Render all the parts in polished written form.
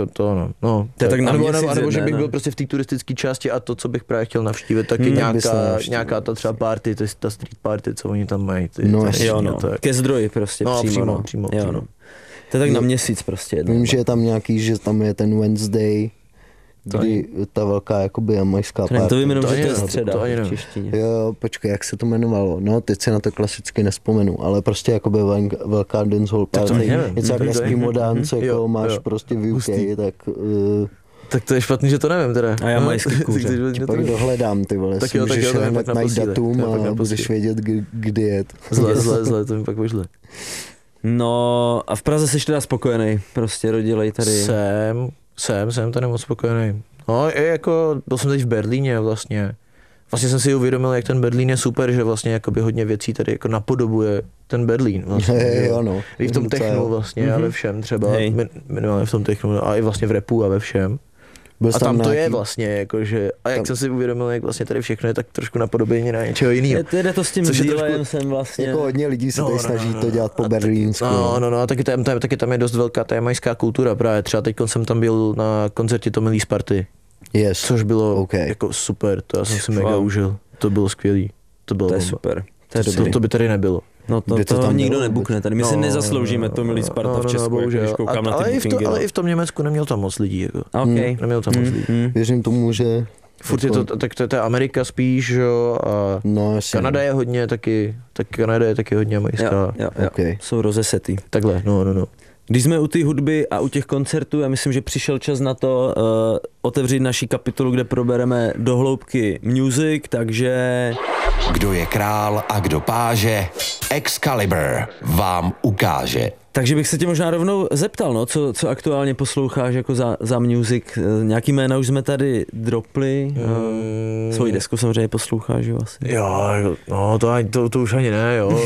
No. To je tak na měsíc, nebo že ne, bych no. byl prostě v té turistické části a to, co bych právě chtěl navštívit, tak je nějaká ta třeba party, ta street party, co oni tam mají. Ke zdroji prostě přímo. Jo, no. To je tak na měsíc prostě. Vím, že je tam nějaký, že tam je ten Wednesday, kdy ta velká jakoby jamajská party. To vím jenom, že to je středa v češtině. Jo, počkej, jak se to jmenovalo? No, teď se na to klasicky nespomenu, ale prostě jakoby velká dancehall party. Něco jak Eskimo dance, jako máš prostě v UK, tak... Tak to je špatný, že to nevím teda. A jamajský kůře. Pak dohledám, ty vole, si můžeš hned najít datum a budeš vědět, kdy jet. Zle, to mi pak pošle. No a v Praze jsi teda spokojený, prostě rodilej tady. Jsem tady moc spokojený. No jako, byl jsem teď v Berlíně vlastně. Vlastně jsem si uvědomil, jak ten Berlín je super, že vlastně jakoby hodně věcí tady jako napodobuje ten Berlín. Vlastně, ano. I v tom technu vlastně a ve všem třeba, minimálně v tom technu a i vlastně v rapu a ve všem. A tam to je vlastně, jakože, a jak tam jsem si uvědomil, jak vlastně tady všechno je tak trošku napodobení na něčeho jiného. Jde to s tím dílem jsem vlastně. Jako hodně lidí se tady snaží to dělat po berlínsku. No, taky tam je dost velká ta jamajská kultura právě. Třeba teď jsem tam byl na koncertě Tommy Lee Sparty. Yes. Což bylo jako super, to já jsem si mega užil. To bylo skvělý. To je super. To by tady nebylo. No to nikdo nebukne tady. My si nezasloužíme Tommy Lee Sparta v Česku, když koukám na ty bookingy. Ale i v tom Německu neměl tam moc lidí. Jako. Neměl tam moc lidí. Věřím tomu, že... Furt je to, tak to je Amerika spíš, jo, a Kanada je hodně taky, Kanada je taky hodně jamajská. Jo. Okay. Jsou rozesetý. Takhle, no. Když jsme u té hudby a u těch koncertů, já myslím, že přišel čas na to otevřít naší kapitolu, kde probereme do hloubky music, takže... Kdo je král a kdo páže, Excalibur vám ukáže. Takže bych se tě možná rovnou zeptal, no, co aktuálně posloucháš jako za music. Nějaký jména už jsme tady dropli. Svoji desku samozřejmě posloucháš, jo, asi. Jo, no to už ani ne, jo.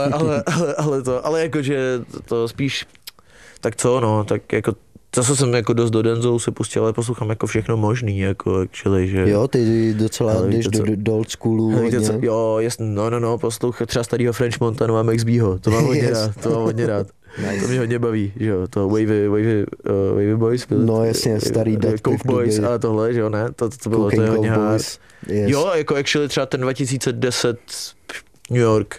Ale jakože to spíš, tak co, no, tak jako zase jsem jako dost do Denzou se pustil, ale poslouchám jako všechno možný, jako actually, že... Jo, ty docela jdeš do old schoolu hodně. Jo, jasně, no, poslouchám třeba starýho French Montanu a Max Bho, to mám hodně rád. Nice. To mě hodně baví, že jo, to Wavy Boys. No jasně, starý Dead Coke Boys a tohle, že jo, ne, to bylo, to je hodně hard. Yes. Jo, jako actually třeba ten 2010 New York,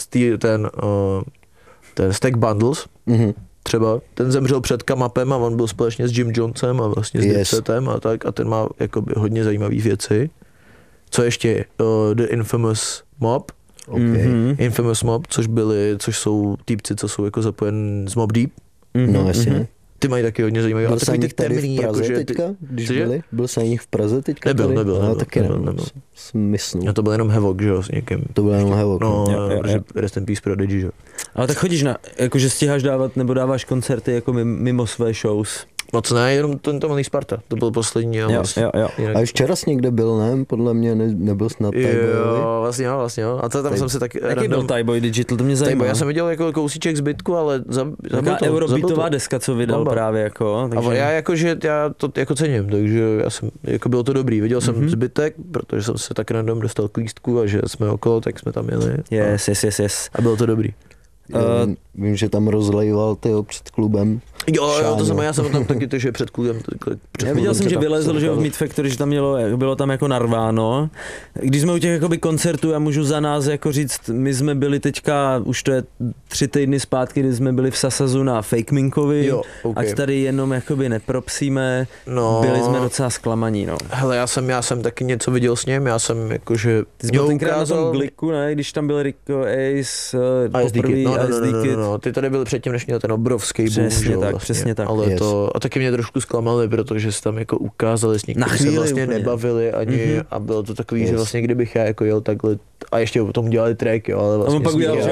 ten Stack Bundles, třeba, ten zemřel před Kamapem a on byl společně s Jim Jonesem a vlastně s Dipsetem a tak a ten má jakoby hodně zajímavý věci. Co ještě? The Infamous Mob. Infamous Mob, což jsou týpci, co jsou jako zapojen z Mob Deep. No jasně. Ty mají taky hodně zajímavý. Byl jsem jich tady v Praze teďka, když byli? Byl jsem jich v Praze teďka? Nebyl. Taky nebyl. Smysl. A to byl jenom Havoc, že jo, s někým. To byl jenom Havoc. No, Rest in Peace Prodigy, že jo. Ale tak chodíš jakože stíháš dávat, nebo dáváš koncerty jako mimo své shows? Moc ne, jenom ten Tommy Lee Sparta, to byl poslední. Jo. A už včera jsi někde byl, ne? Podle mě nebyl snad Tyboy. Jo, vlastně jo. A to tam jsem se tak... Jaký byl Tyboy Digital, to mě zajímá. Já jsem viděl jako kousíček zbytku, ale taková eurobeatová deska, co vydal právě jako. Takže... A já to jako cením, takže já jsem, jako bylo to dobrý. Viděl jsem zbytek, protože jsem se tak random dostal k lístku a že jsme okolo, tak jsme tam jeli. Yes. A bylo to dobrý. Vím, že tam rozlejval před klubem. Jo, to já jsem tam taky, že před klubem. Já viděl jsem, že vylezl, že v Meat Factory, že tam bylo tam jako narváno. Když jsme u těch jakoby koncertů, já můžu za nás jako říct, my jsme byli teďka, už to je 3 týdny zpátky, kdy jsme byli v Sasazu na Fake Minkovi, ať tady jenom jakoby nepropsíme, byli jsme docela zklamaní, no. Hele, já jsem taky něco viděl s ním, já jsem jakože... Ty jsi byl tenkrát na tom Gliku, ne, když tam byl Rico Ace, poprvý SD Kid. No, ty tady byli předtím, než měl ten obrovský boom, přesně tak. Ale a taky mě trošku zklamali, protože se tam jako ukázali, s někým se vlastně úplně nebavili ani a bylo to takový, že vlastně kdybych já jako jel takhle a ještě potom dělali track, jo, ale vlastně pak udělal,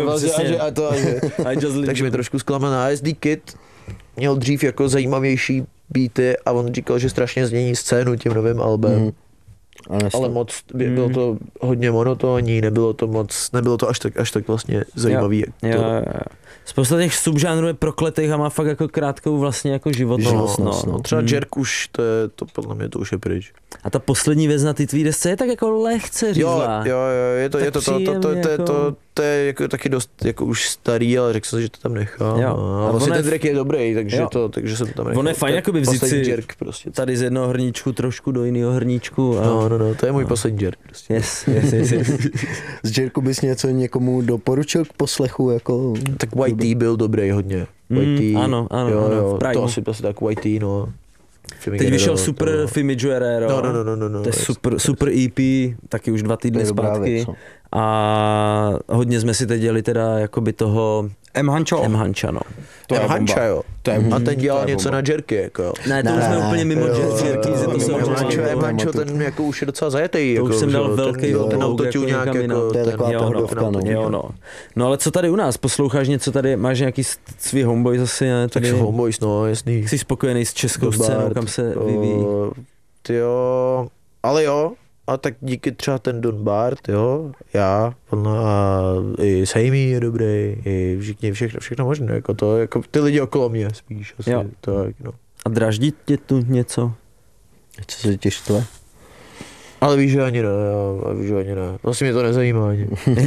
takže mě trošku zklamal. SD Kid měl dřív jako zajímavější beaty a on říkal, že strašně změní scénu tím novým albem. Ale moc, bylo to hodně monotónní, nebylo to až tak vlastně zajímavý. Jo. Spousta těch subžánrů je prokletých a má fakt jako krátkou vlastně jako životnost. No. Třeba Jerk už, to podle mě to už je pryč. A ta poslední věc na ty tvý desce je tak jako lehce řízlá. Jo, je to to je jako taky dost jako už starý, ale řekl jsem, že to tam nechám. A vlastně ten track je dobrý, takže jsem to tam nechal. On je fajn jakoby vzít si jerk prostě. Tady z jednoho hrníčku trošku do jiného hrníčku. No, to je můj poslední jerk. Prostě. Yes. Z jerku bys něco někomu doporučil k poslechu? Jako... Tak YT byl dobrý hodně. YT, ano, to asi tak YT, no. Teď vyšel super Fimi Guerrero. No. To je super EP, taky už 2 týdny zpátky. Věc, no. A hodně jsme si teď dělali teda jakoby toho M. Hancha, no. M. Hancha, jo. A ten dělal něco na jerky, jako jo. Ne, to už jsme úplně mimo jerky. M. Hancho, ten jako už je docela zajetý. To už jsem dal velký ten autotune nějak jako... To je taková pohodovka, no. No ale co tady u nás? Posloucháš něco tady? Máš nějaký svý homeboys asi? Takže homeboys, no, jasný. Jsi spokojený s českou scénou, kam se vyvíjí? Jo, ale jo. A tak díky třeba ten Don Bart, jo, já, a i Sammy je dobrý, i všechno možné, jako to, jako ty lidi okolo mě spíš, asi, tak, no. A draždí tě tu něco? Co se tě štve? Ale víš, že ani ne, vlastně mě to nezajímá ani.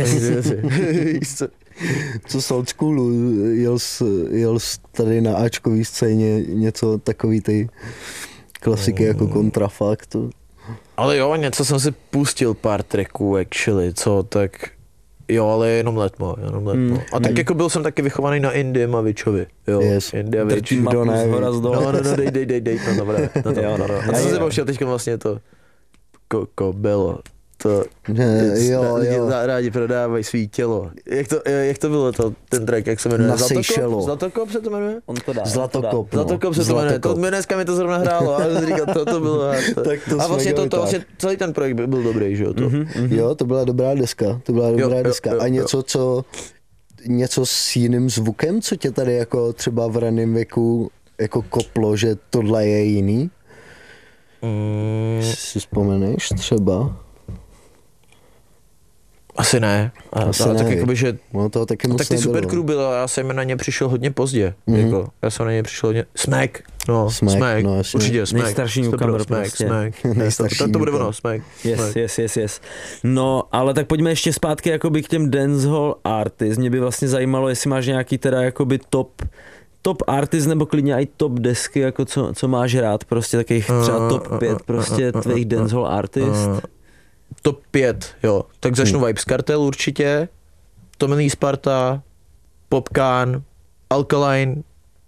Co z old schoolu, jel tady na Ačkový scéně něco takový ty klasiky jako Kontrafakt. Ale jo, něco jsem si pustil pár tracků, actually, co, tak jo, ale jenom letmo. A tak jako byl jsem taky vychovaný na Indie a Vičovi, jo. Yes. Indie a Vič. No, dej, no. A co jsem si pouštěl teďka vlastně to, Kobelo. To rádi prodávají svý tělo. Jak to bylo ten track, jak se jmenuje? Zlatokop se to jmenuje? On to dá. Zlatokop se to jmenuje. Dneska mi to zrovna hrálo, ale jsem říkal, to bylo. A vlastně vlastně celý ten projekt byl dobrý, že jo? Jo, to byla dobrá deska. A něco s jiným zvukem, co tě tady jako třeba v raném věku jako koplo, že tohle je jiný? Si vzpomeneš třeba? Asi ne. Tak jakoby, že no to taky tak ty Super Crew bylo, já jsem na ně přišel hodně pozdě. Jako, já jsem na ně přišel hodně... Smack. No, určitě Smack. Nejstarší newcomer prostě. To bude ono, Smack. Yes. No, ale tak pojďme ještě zpátky jakoby k těm dancehall artists. Mě by vlastně zajímalo, jestli máš nějaký teda jakoby top artist nebo klidně i top desky, jako co máš rád, prostě takových třeba top 5 prostě tvých dancehall artist. Top 5, jo. Tak začnu Vibes Cartel určitě, Tommy Sparta, Popcaan, Alkaline,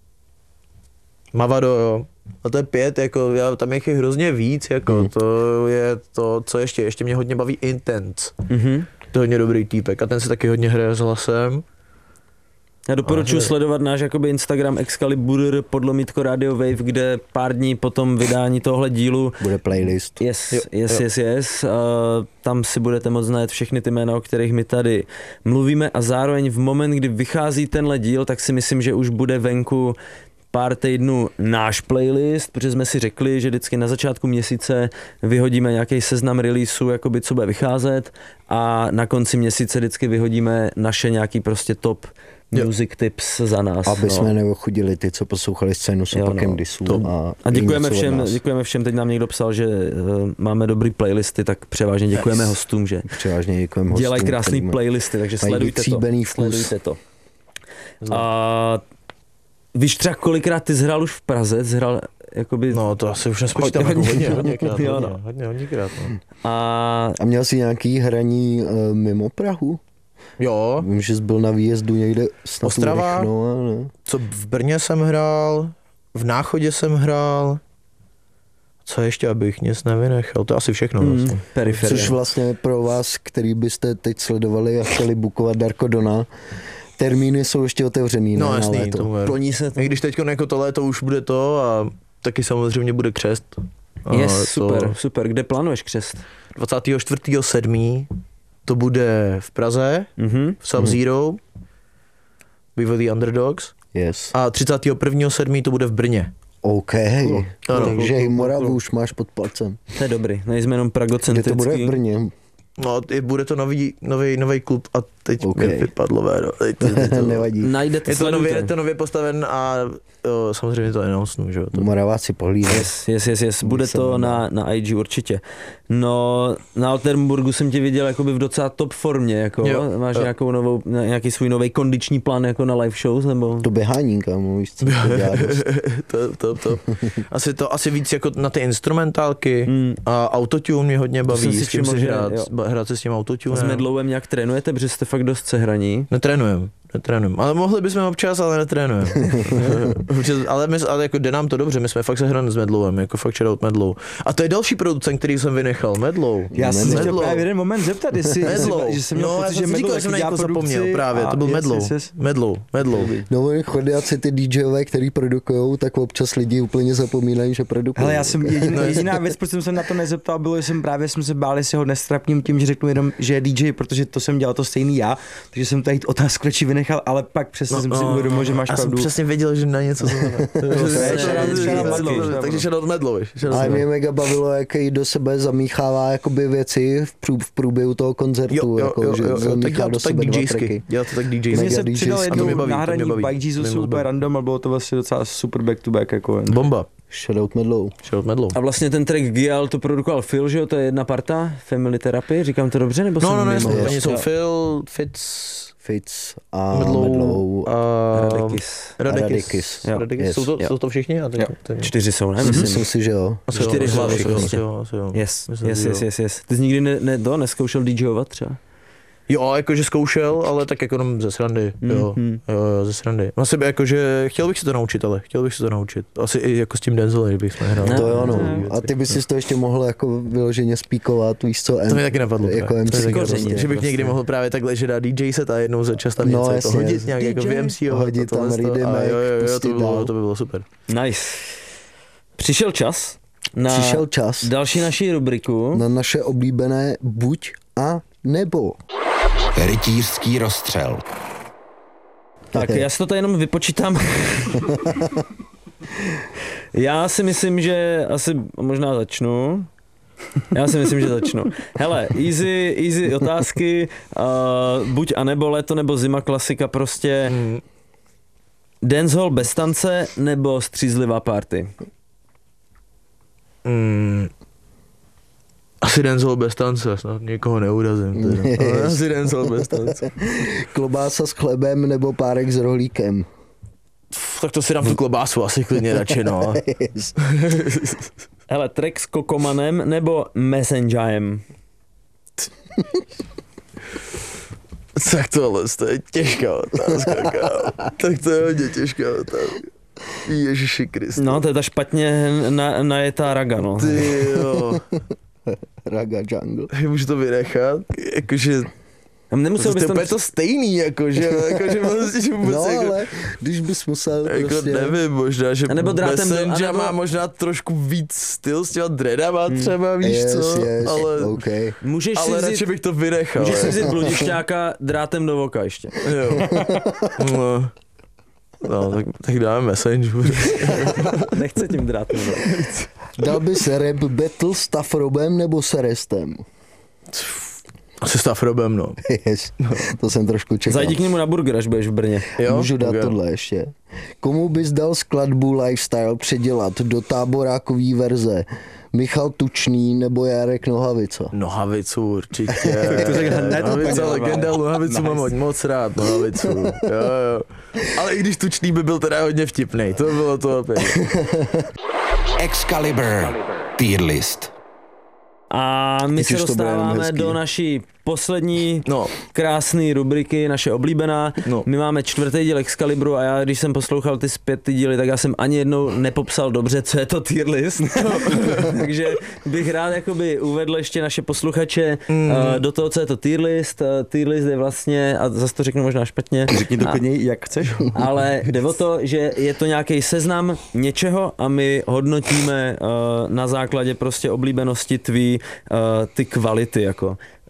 Mavado, jo. A to je 5, jako, tam je hrozně víc, jako, to je to, co ještě mě hodně baví Intense. To je hodně dobrý týpek a ten se taky hodně hraje s hlasem. Já doporučuji sledovat náš jakoby Instagram Excalibur podlomítko Radio Wave, kde pár dní po tom vydání tohle dílu bude playlist. Yes. Tam si budete moct znát všechny ty jména, o kterých my tady mluvíme a zároveň v moment, kdy vychází tenhle díl, tak si myslím, že už bude venku pár týdnů náš playlist, protože jsme si řekli, že vždycky na začátku měsíce vyhodíme nějaký seznam releaseů, jakoby co bude vycházet a na konci měsíce vždycky vyhodíme naše nějaký prostě top music tips za nás. Aby jsme neochudili ty, co poslouchali scénu s opakem disu. A děkujeme všem, teď nám někdo psal, že máme dobrý playlisty, tak převážně děkujeme hostům, že dělají krásný playlisty, takže sledujte to. A víš třeba kolikrát ty zhrál už v Praze? Jakoby... No to asi už nespočítám hodněkrát. A měl jsi nějaký hraní mimo Prahu? Jo. Vím, že jsi byl na výjezdu někde snad Ostrava, co v Brně jsem hrál, v Náchodě jsem hrál, co ještě, abych nic nevynechal, to je asi všechno. Vlastně. Periferie. Což vlastně pro vás, který byste teď sledovali a chtěli bookovat Darko Dona, termíny jsou ještě otevřený. No jasný, plní se to. I když teď jako to léto už bude to a taky samozřejmě bude křest. Super. Kde plánuješ křest? 24.7. to bude v Praze, v Sub-Zero, We The Underdogs. Yes. A 31.7. to bude v Brně. OK, takže i Moravu už máš pod palcem. To je dobrý, nejsme jenom pragocentrický. Kde to bude v Brně? No, bude to nový klub a teď mi vypadlo véro. Nevadí. Najdete, je to nově postaven a samozřejmě to announcenu, že jo. Moraváci pohlídají. Yes. Bude to na IG určitě. No, na Altenburgu jsem tě viděl jakoby v docela top formě, jako máš nějaký svůj nový kondiční plán jako na live shows, nebo? To běhání, kámo, víš co, to asi víc jako na ty instrumentálky a autotune mě hodně baví, s tím si hrát se s tím autotunem. S Medlowem nějak trénujete, protože jste fakt dost sehraní? Netrénujeme, ale mohli bychom občas, ale netrénujeme. ale jako jde nám to dobře, my jsme fakt sehraní s Medlowem, jako fakt shoutout Medlow. A to je další producent, který jsem vynechal, Medlow. Já jsem se chtěl právě jeden moment zeptat, jestli že jsem měl pocit, že Medlow jsem na někoho zapomněl právě, to byl Medlow. No, chodíci ty DJové, který produkujou, tak občas lidi úplně zapomínají, že produkují. Hele, já jsem jediná věc, proč jsem se na to nezeptal, bylo, že jsme se báli si ho nestrapním tím, že řeknu jenom, že je DJ, protože to jsem dělal to stejný já, takže jsem tady otázku radši vynechal, ale pak přesně jsem si uvědomil, že máš pravdu. Já jsem přesně věděl, že na něco takže shoutout Medlow. Ale mě mega bavilo, jak jí do sebe zamíchává jakoby věci v průběhu toho koncertu. Tak dělá to tak DJsky. Mně se přidal jednou náhradní Bike Jesus, úplně random, a bylo to vlastně docela super back to back. Jako bomba. Shoutout Medlow. A vlastně ten track Gial to produkoval Phil, že jo, to je jedna parta, Family Therapy, říkám to dobře, nebo jsem mimo? Oni jsou Phil, Fitz a Medlow a Radekis. Jsou to všichni? 4 jsou, ne? Myslím si, že jo. 4 hlavy. Yes. Ty jsi nikdy neskoušel DJovat třeba? Jo, jakože zkoušel, ale tak jako ze srandy, jo, ze srandy. Na sebe jakože chtěl bych si to naučit, asi i jako s tím Denzelem, kdybych jsme hrál. To jo, no. A ty bys si to ještě mohl jako vyloženě spíkovat, víš co? To mi taky napadlo. Jako že bych někdy mohl právě takhle, že dá DJ set a jednou za čas tam něco jako hodit nějak jako VMC. Hodit tam readymake, to by bylo super. Nice. Přišel čas na další naší rubriku. Na naše oblíbené buď a nebo. Rytířský rozstřel. Tak já si to tady jenom vypočítám. Já si myslím, že asi možná začnu. Hele, easy otázky, buď a nebo léto, nebo zima, klasika prostě. Dancehall bez tance, nebo střízlivá party? Asi dancehall bez tance, snad někoho neurazím. Asi dancehall bez tance. Klobása s chlebem nebo párek s rohlíkem? Tak to si dám tu klobásu asi klidně radši, no. Hele, track s Kokomanem nebo Messengerem? Tak tohle, to je těžká otázka, tak to je hodně těžká otázka. Ježiši Kriste. No, to je ta špatně najetá raga, no. Ty jo. Raga jungle. Můžu to vynechat? Jakože... Nemusel bys to je to stejný, jakože vlastně vůbec no, jako, ale když bys musel jako prostě... nevím, možná, že Messenger má možná trošku víc styl s těma dreadama třeba, víš co? Ale, okay. Ale radši bych to vynechal. Můžeš si vzít bludišťáka drátem do voka ještě. Jo. No, tak dáme Messenger. Nechce tím drátem do voka. Dal bys rap battle s Tafrobem nebo s Restem? Asi s Tafrobem, no. Yes, to jsem trošku čekal. Zajdi k němu na burger, až budeš v Brně. Jo? Můžu dát tohle ještě. Komu bys dal skladbu Lifestyle předělat do táborákový verze? Michal Tučný nebo Jarek Nohavica? Nohavicu určitě. Nohavica legenda, Nohavicu mám moc rád, Nohavicu. Jo. Ale i když Tučný by byl teda hodně vtipnej, to bylo to opět. Excalibur Tier List. A my se dostáváme do naší poslední krásné rubriky, naše oblíbená. My máme 4. díl Excalibru a já, když jsem poslouchal ty 5 díly, tak já jsem ani jednou nepopsal dobře, co je to tier list. Takže bych rád jakoby uvedl ještě naše posluchače do toho, co je to tier list. Tier list je vlastně, a zase to řeknu možná špatně. Řekni to klidně, jak chceš. Ale jde o to, že je to nějaký seznam něčeho a my hodnotíme na základě prostě oblíbenosti tvý ty kvality jako.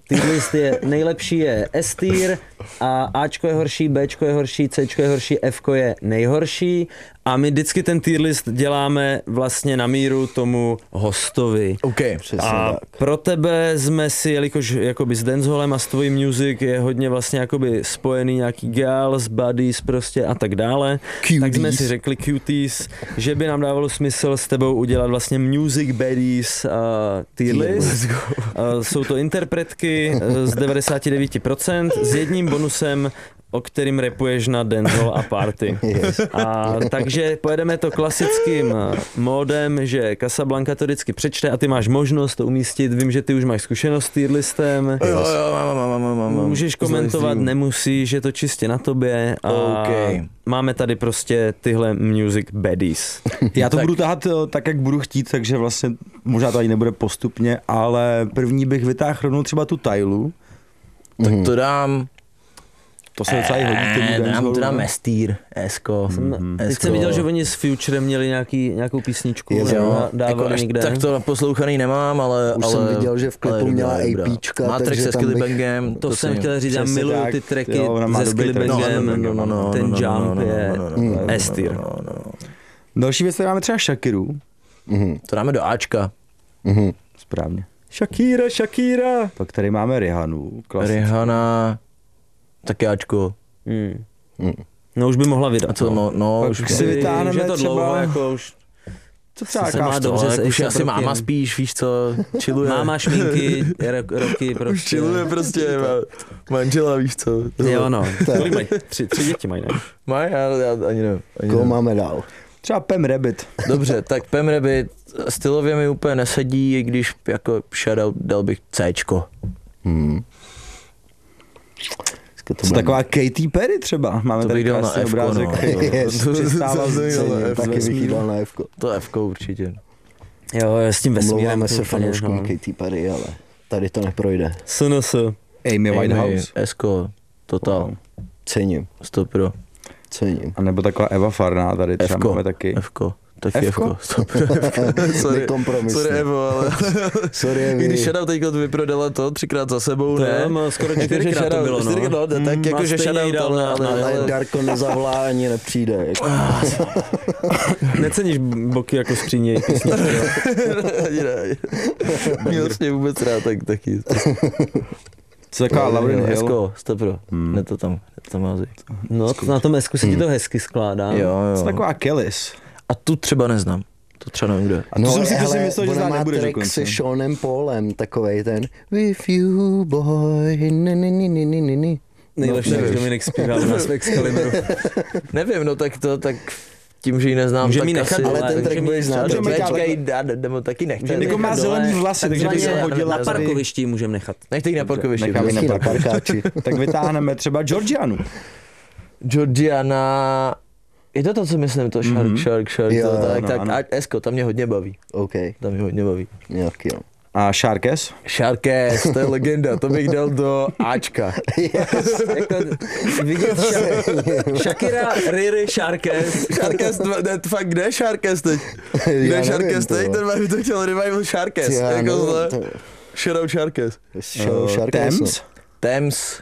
tier list je nejlepší je S tier a Ačko je horší, Bčko je horší, Cčko je horší, Fko je nejhorší a my vždycky ten tier list děláme vlastně na míru tomu hostovi. OK. A pro tebe jsme si, jelikož jakoby s dancehallem a s tvojím music je hodně vlastně jakoby spojený nějaký girls, buddies prostě a tak dále, tak jsme si řekli cuties, že by nám dávalo smysl s tebou udělat vlastně music buddies tier list. Jsou to interpretky z 99% s jedním bonusem, o kterým rapuješ na dancehall a party. Yes. A takže pojedeme to klasickým módem, že Casablanca to vždycky přečte a ty máš možnost to umístit. Vím, že ty už máš zkušenost s tier listem. Jo, mám. Můžeš komentovat, nemusíš, je to čistě na tobě. A máme tady prostě tyhle music baddies. Já to budu tahat tak, jak budu chtít, takže vlastně možná to ani nebude postupně, ale první bych vytáhl rovnou třeba tu Tylu. Tak to dám... To se docela hodí tomu to dám S-tier, Esko. Teď jsem viděl, že oni s Futurem měli nějakou písničku, dávali jako někde. Tak to naposlouchaný nemám, ale... Už jsem viděl, že v klipu měla APčka, má track se Skillibangem. To jsem chtěl říct, já miluju ty tracky se Skillibangem, ten jump je S-tier. Další věc, máme třeba Shakiru. To dáme do Ačka. Správně. Shakira. Pak tady máme Rihanu. Rihanna... Taky Ačko. No už by mohla vydat. A co, no už si vytáhneme že to třeba... dlouho, jako už... Co třeba se má dobře, už asi máma spíš, víš co, chilluje. Máma šminky, roky prostě. Už chilluje prostě, manžela, víš co. Jo no, kolik mají? Tři děti mají, ne? Mají, já ani nevím. Koho máme dál? Třeba Pam Rabbit. Dobře, tak Pam Rabbit stylově mi úplně nesedí, i když jako shoutout dal bych Cčko. To taková Katy Perry třeba. Máme to tady krásný obrázek. Přistává taky bych dal na Fko. To Fko určitě. Jo, s tím vesmírem. Omlouváme se fanouškům Katy Perry, ale tady to neprojde. SNS. Amy Winehouse. Esko, total. Cením. 100%. Cením. A nebo taková Eva Farná, tady třeba Fko. máme taky. Fko. Taky Fko. Sorry, Evo, ale... Sorry, Evi. I když shoutout teďko vyprodala to 3krát za sebou, ne? Skoro 4krát to bylo, no. Tak jakože shoutout, ale Darko nezavolá ani nepřijde. Neceníš boky jako skříně písničky? Ani ne. Mě vlastně vůbec rád taky. Co taková Lauryn Hill? Esko, stopro. Ne to tam hází. No, na tom Esku se ti to hezky skládá. Jo. Co taková Kellys? A tu třeba neznám. To třeba nevím, kde. No, to jsem si myslel, že znát nebudeš track dokonce. se Seanem Paulem, takovej ten With you boy, ni. Nejlepší, jak Dominik zpíval na Excalibru. Nevím, no tak tím, že ji neznám, může tak mi nechat, asi... ale ten track budeš znát. Demo taky nechce. Někoho má zelený vlasy, takže by se hodila na parkovišti můžeme nechat. Nechte ji na parkovišti. Necháme Vždycky na parkáči. Tak vytáhneme třeba Georgianu. Georgiana... Je to, co myslím, to Shark, Jo, to, tak a Esko, tam mě hodně baví. OK. Tam mě hodně baví. Nějaký jo. A Sharkes? Sharkes, to je legenda, to bych dal do Ačka. Jako vidět Shakira, Riri, Sharkes. Sharkes, fakt, kde je Sharkes teď? Kde je Sharkes teď? Ten by to chtěl revival Sharkes. Jako zle. Shoutout Sharkes. Thames.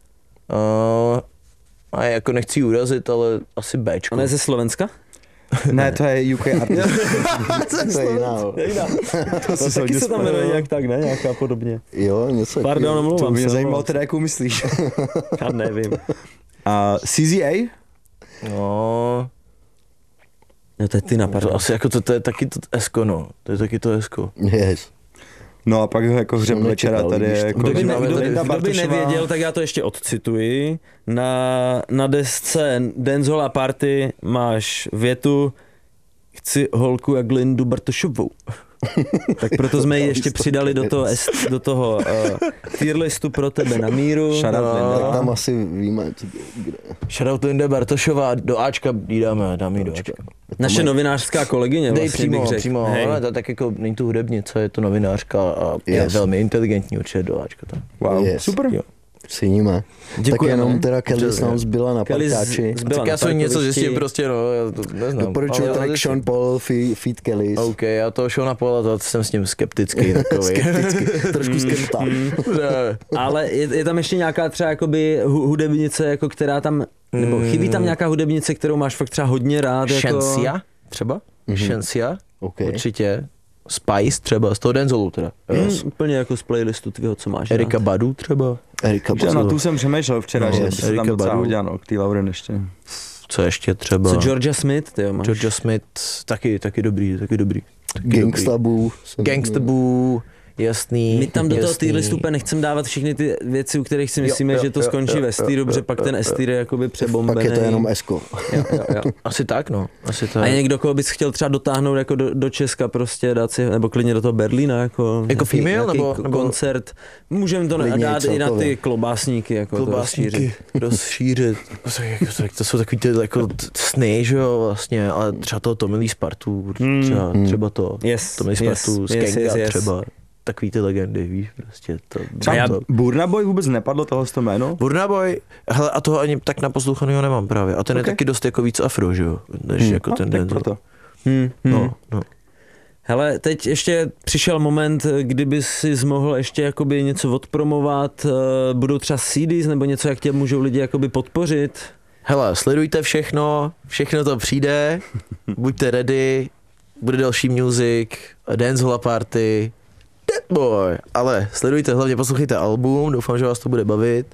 A jako nechci urazit, ale asi Bčko. Ona je ze Slovenska? Ne, to je UK artist. To je jiná. To taky se tam jmenuje nějak tak, ne? Nějaká podobně. Jo, něco. Pardon, omlouvám se. To mě zajímalo teda, jakou myslíš. Já nevím. A CZA? No, to je ty napadlo. to asi jako to je taky to Esko, no. To je taky to Esko. Yes. No a pak jako hřeb večera tady je jako... Kdo by nevěděl, tak já to ještě odcituji. Na desce Dancehall a Party máš větu chci holku jak Lindu Bartošovou. Tak proto jsme ji ještě přidali do toho tier listu pro tebe na míru. Tak tam asi víme, kde. Shoutout Linda Bartošová, do Ačka jí dáme do Ačka. Naše novinářská kolegyně vlastně bych řekl. Přímo, ale to tak jako není tu hudebnice, je to novinářka a je velmi inteligentní určitě do Ačka tam. Wow, Yes. super. Jo. Ceníme. Tak jenom teda Kelly nám zbyla na parkáči. Tak já jsem něco zjistím prostě, no, já to neznám. Doporučuji track Sean Paul, feat Kellys. OK, já toho Seana Paula, to jsem s ním skeptický takový. Trošku skepta. Ale je tam ještě nějaká třeba jakoby hudebnice, jako která tam, nebo chybí tam nějaká hudebnice, kterou máš fakt třeba hodně rád? Jako... Shensia třeba? Shensia? Okay. Určitě. Spice třeba, z toho Denzelu teda. Úplně jako z playlistu tvýho, co máš Erika rád. Badu třeba. Erika Badu. Na tu jsem přemýšlel včera, že se tam docela hodně, no, k tý Lauren ještě. Co ještě třeba? Co Georgia Smith, ty jo, máš? Georgia Smith, taky dobrý. Gangsta Boo. Gangsta Boo, jasný. My tam do toho týlistu úplně nechcem dávat všechny ty věci, u kterých si myslíme, že to skončí ve stýru, dobře, pak ten estýr je jakoby přebombený. Pak je to jenom esko. Jo. Asi tak, no. Asi tak. A je někdo, koho bys chtěl třeba dotáhnout jako do Česka prostě, dát si, nebo klidně do toho Berlína, jako female, nebo koncert. Můžeme to dát i na ty klobásníky, jako klobásníky rozšířit. To jsou takový ty jako sny, že jo, vlastně, ale třeba toho Tommy Lee Spartu, třeba to. Tommy Lee Spartu, Skanka třeba. Takový ty legendy, víš, prostě to. Burna Boy vůbec nepadlo tohle jméno? Burna Boy, hele, a toho ani tak naposlouchanýho nemám právě. A ten je taky dost jako víc afro, že jo, než jako ten Denzel. No. Hele, teď ještě přišel moment, kdyby si mohl ještě jakoby něco odpromovat, budou třeba CDs nebo něco, jak tě můžou lidi jakoby podpořit? Hele, sledujte všechno to přijde, buďte ready, bude další music, dancehall party, Dead Boy, ale sledujte, hlavně poslouchejte album, doufám, že vás to bude bavit,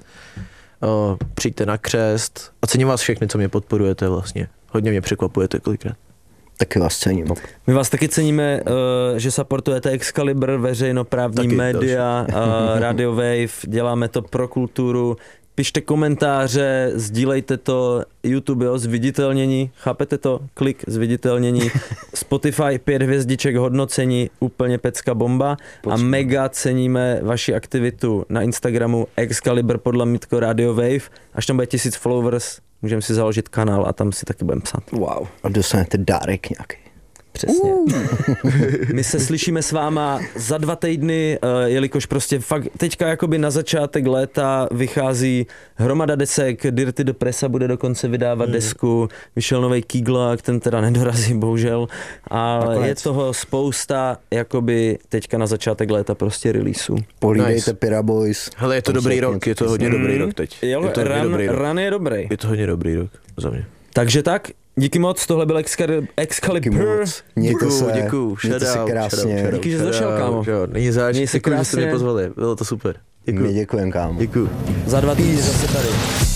přijďte na křest a cením vás všechny, co mě podporujete vlastně, hodně mě překvapujete kolikrát. Taky vás cením. My vás taky ceníme, že supportujete Excalibur, veřejnoprávní taky, média, Radio Wave, děláme to pro kulturu. Pište komentáře, sdílejte to, YouTube, jo, zviditelnění, chápete to? Klik, zviditelnění, Spotify 5 hvězdiček hodnocení, úplně pecka bomba a mega ceníme vaši aktivitu na Instagramu Excalibur podle Mitko Radio Wave, až tam bude 1000 followers, můžeme si založit kanál a tam si taky budeme psát. Wow. A dostanete dárek nějaký. Přesně. My se slyšíme s váma za 2 týdny, jelikož prostě fakt teďka jakoby na začátek léta vychází hromada desek, Dirty Depressa bude dokonce vydávat desku, vyšel novej Kýglák, ten teda nedorazí bohužel, ale je toho spousta jakoby teďka na začátek léta prostě releaseů. Polídejte Pira Boys. Hele, je to dobrý rok, je to hodně dobrý rok teď. Jo, Run je dobrý. Je to hodně dobrý rok za mě. Takže tak, díky moc, tohle byl Excalibur. Děkuju, mějte se krásně. Díky, že jsi došel, kámo. Není zač, děkuju, že jste mě pozvali, bylo to super. My děkujeme, kámo. Děkuju. Za 2 týdny zase tady.